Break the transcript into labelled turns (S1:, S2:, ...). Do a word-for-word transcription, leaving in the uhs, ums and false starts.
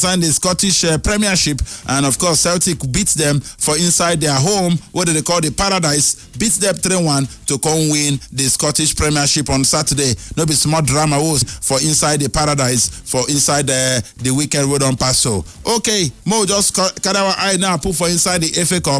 S1: the Scottish uh, Premiership, and of course Celtic beat them for inside their home, what do they call the Paradise, beat them three one to come win the Scottish Premiership on Saturday. No be small drama was for inside the Paradise, for inside the, the weekend road on pass. So okay, Mo just carry our eye now, put for inside the F A Cup.